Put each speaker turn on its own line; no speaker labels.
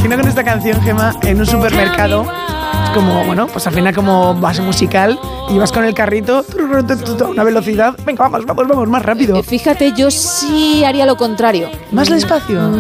imagino con esta canción, Gemma, en un supermercado, como, bueno, pues al final como base musical, y vas con el carrito a una velocidad. Venga, vamos, más rápido.
Fíjate, yo sí haría lo contrario.
Más despacio.